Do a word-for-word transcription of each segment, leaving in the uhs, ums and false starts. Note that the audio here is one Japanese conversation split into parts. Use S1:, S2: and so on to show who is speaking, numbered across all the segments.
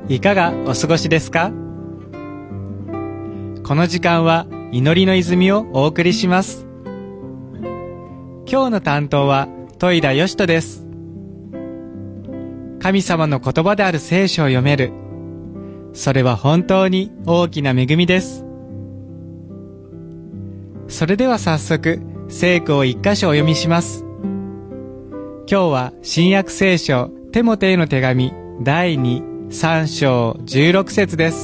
S1: いかがお過ごしですか？この時間は祈りの泉をお送りします。今日の担当は戸井田義人です。神様の言葉である聖書を読める。それは本当に大きな恵みです。それでは早速、聖句を一箇所お読みします。今日は新約聖書テモテへの手紙だいに、さん章じゅうろく節です。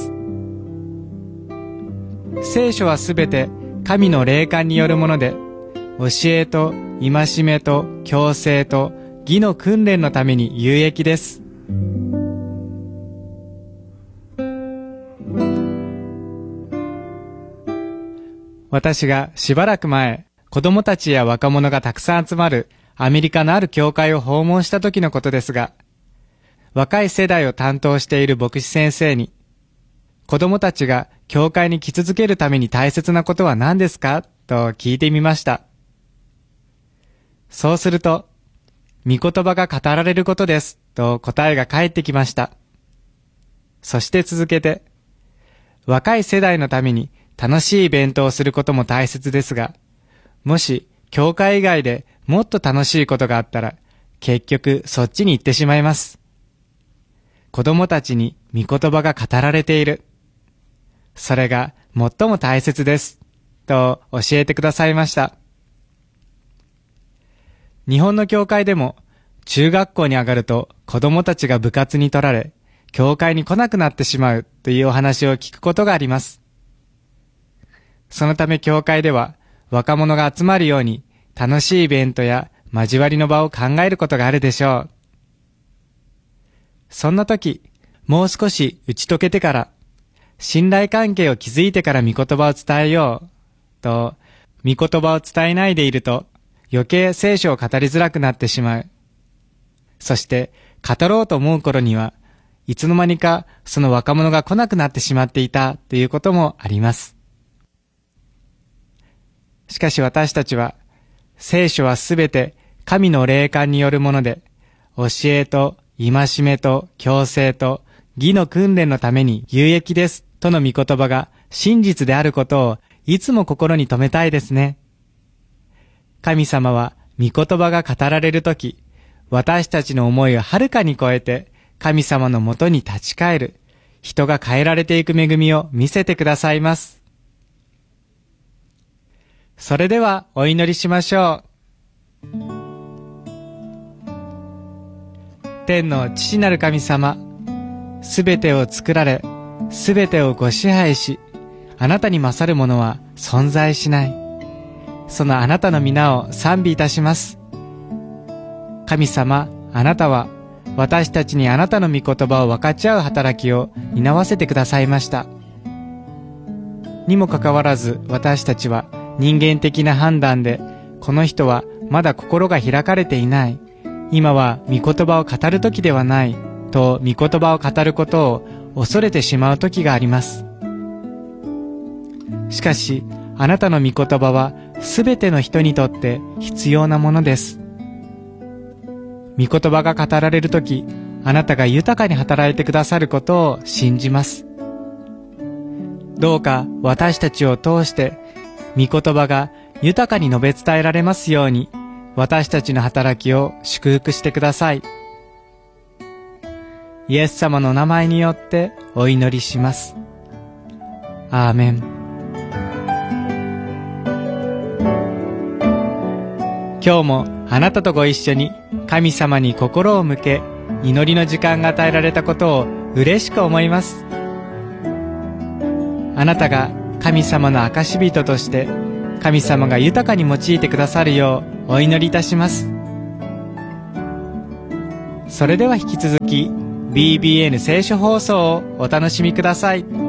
S1: 聖書はすべて神の霊感によるもので、教えと戒めと矯正と義の訓練のために有益です。私がしばらく前、子供たちや若者がたくさん集まるアメリカのある教会を訪問した時のことですが、若い世代を担当している牧師先生に、子供たちが教会に来続けるために大切なことは何ですかと聞いてみました。そうすると、御言葉が語られることですと答えが返ってきました。そして続けて、若い世代のために楽しいイベントをすることも大切ですが、もし教会以外でもっと楽しいことがあったら、結局そっちに行ってしまいます。子供たちに御言葉が語られている。それが最も大切です。と教えてくださいました。日本の教会でも中学校に上がると子供たちが部活に取られ、教会に来なくなってしまうというお話を聞くことがあります。そのため教会では若者が集まるように楽しいイベントや交わりの場を考えることがあるでしょう。そんな時、もう少し打ち解けてから、信頼関係を築いてから御言葉を伝えようと、御言葉を伝えないでいると余計聖書を語りづらくなってしまう。そして語ろうと思う頃にはいつの間にかその若者が来なくなってしまっていたということもあります。しかし私たちは、聖書はすべて神の霊感によるもので、教えと戒めと矯正と義の訓練のために有益ですとの御言葉が真実であることをいつも心に留めたいですね。神様は御言葉が語られるとき、私たちの思いをはるかに超えて神様のもとに立ち返る、人が変えられていく恵みを見せてくださいます。それではお祈りしましょう。天の父なる神様、すべてを作られ、すべてをご支配し、あなたに勝るものは存在しない。そのあなたの皆を賛美いたします。神様、あなたは私たちにあなたの御言葉を分かち合う働きを担わせてくださいました。にもかかわらず私たちは人間的な判断で、この人はまだ心が開かれていない。今は御言葉を語る時ではない。と御言葉を語ることを恐れてしまう時があります。しかし、あなたの御言葉はすべての人にとって必要なものです。御言葉が語られるとき、あなたが豊かに働いてくださることを信じます。どうか私たちを通して、御言葉が豊かに述べ伝えられますように、私たちの働きを祝福してください。イエス様の名前によってお祈りします。アーメン。今日もあなたとご一緒に神様に心を向け、祈りの時間が与えられたことを嬉しく思います。あなたが神様の証人として神様が豊かに用いてくださるようお祈りいたします。それでは引き続き ビービーエヌ 聖書放送をお楽しみください。